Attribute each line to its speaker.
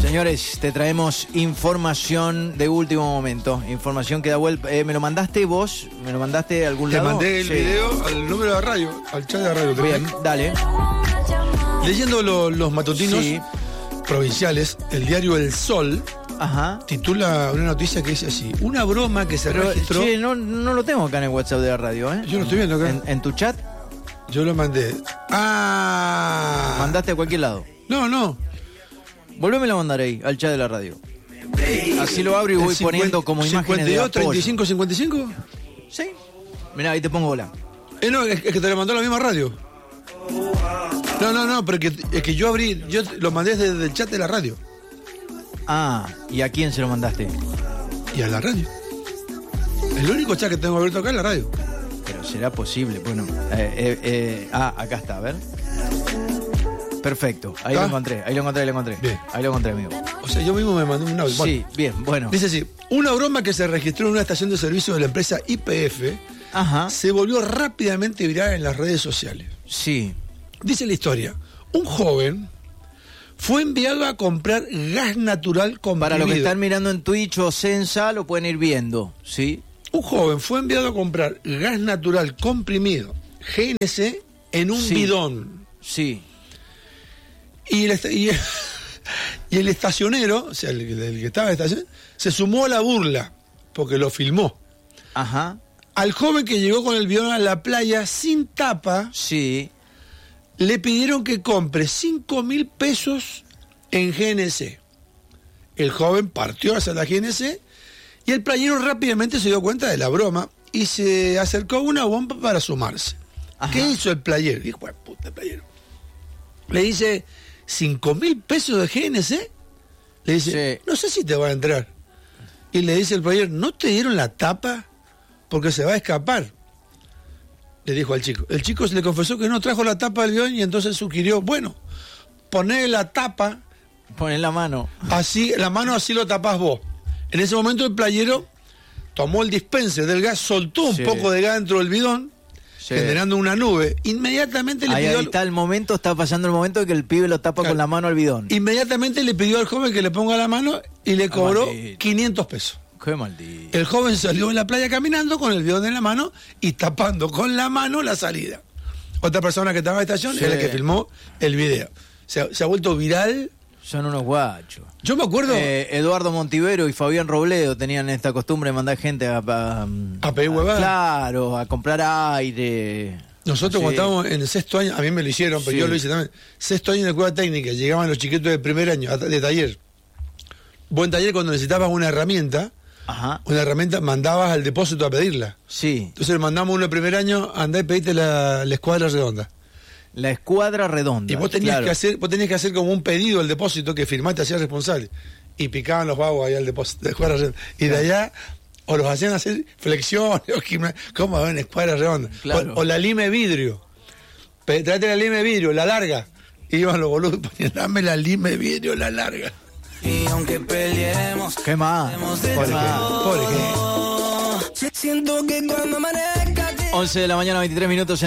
Speaker 1: Señores, te traemos información de último momento. Información que da vuelta. ¿Me lo mandaste vos? ¿Me lo mandaste a algún lado?
Speaker 2: Te mandé el video al número de radio, al chat de radio.
Speaker 1: Bien, dale.
Speaker 2: Leyendo los matutinos provinciales, el diario El Sol titula una noticia que dice así: una broma que se registró.
Speaker 1: Sí, no lo tengo acá en el WhatsApp de la radio, ¿eh?
Speaker 2: Yo lo estoy viendo acá.
Speaker 1: ¿En tu chat?
Speaker 2: Yo lo mandé.
Speaker 1: ¿Mandaste a cualquier lado?
Speaker 2: No.
Speaker 1: Volvémelo a mandar ahí, al chat de la radio. Así lo abro y voy poniendo como imágenes de apoyo.
Speaker 2: 35, 55.
Speaker 1: Sí. Mirá, ahí te pongo hola.
Speaker 2: No, es que te lo mandó la misma radio. No, pero es que yo lo mandé desde el chat de la radio.
Speaker 1: ¿Y a quién se lo mandaste?
Speaker 2: Y a la radio. El único chat que tengo abierto acá es la radio.
Speaker 1: Pero será posible, bueno. Acá está, a ver. Perfecto, ahí lo encontré.
Speaker 2: Bien.
Speaker 1: Ahí lo encontré, amigo.
Speaker 2: O sea, yo mismo me mandé un audio.
Speaker 1: Sí, bien, bueno.
Speaker 2: Dice así: una broma que se registró en una estación de servicio de la empresa YPF se volvió rápidamente viral en las redes sociales.
Speaker 1: Sí.
Speaker 2: Dice la historia: un joven fue enviado a comprar gas natural comprimido.
Speaker 1: Para los que están mirando en Twitch o Sensa, lo pueden ir viendo, ¿sí?
Speaker 2: Un joven fue enviado a comprar gas natural comprimido, GNC, en un bidón.
Speaker 1: Sí.
Speaker 2: Y el estacionero, o sea, el que estaba en la estación, se sumó a la burla, porque lo filmó. Al joven que llegó con el bidón a la playa sin tapa, le pidieron que compre 5.000 pesos en GNC. El joven partió hacia la GNC y el playero rápidamente se dio cuenta de la broma y se acercó a una bomba para sumarse. ¿Qué hizo el playero? Hijo de puta, el playero. Le dice: 5.000 pesos de GNC. Le dice: no sé si te va a entrar. Y le dice el playero: ¿no te dieron la tapa? Porque se va a escapar. Le dijo al chico. El chico se le confesó que no trajo la tapa del bidón y entonces sugirió: bueno, poné la tapa.
Speaker 1: Poné la mano.
Speaker 2: Así, la mano así lo tapás vos. En ese momento el playero tomó el dispenser del gas, soltó un poco de gas dentro del bidón, generando una nube. Inmediatamente le pidió...
Speaker 1: Ahí está el momento, está pasando el momento de que el pibe lo tapa con la mano al bidón.
Speaker 2: Inmediatamente le pidió al joven que le ponga la mano y le cobró 500 pesos.
Speaker 1: Qué maldito.
Speaker 2: El joven salió en la playa caminando con el bidón en la mano y tapando con la mano la salida. Otra persona que estaba en la estación es la que filmó el video. Se ha vuelto viral.
Speaker 1: Son unos guachos.
Speaker 2: Yo me acuerdo...
Speaker 1: Eduardo Montivero y Fabián Robledo tenían esta costumbre de mandar gente a
Speaker 2: pedir huevadas.
Speaker 1: Claro, a comprar aire.
Speaker 2: Nosotros cuando estábamos en el sexto año, a mí me lo hicieron, pero yo lo hice también. Sexto año de escuela técnica, llegaban los chiquitos del primer año de taller. Buen taller cuando necesitabas una herramienta, mandabas al depósito a pedirla. Sí. Entonces le mandamos uno de primer año, andá y pediste la escuadra redonda.
Speaker 1: La escuadra redonda.
Speaker 2: Y vos tenías que hacer como un pedido al depósito que firmaste, hacías responsable. Y picaban los vagos ahí al depósito de escuadra redonda. Y de allá, o los hacían hacer flexiones, ¿cómo ven? Escuadra redonda. Claro. O la lime vidrio. Tráete la lime vidrio, la larga. Y iban los boludos y ponían: dame la lime vidrio, la larga.
Speaker 3: Y aunque peleemos,
Speaker 1: ¿qué más?
Speaker 2: Pobre que.
Speaker 3: siento que cuando amanezca
Speaker 1: 11 de la mañana, 23 minutos en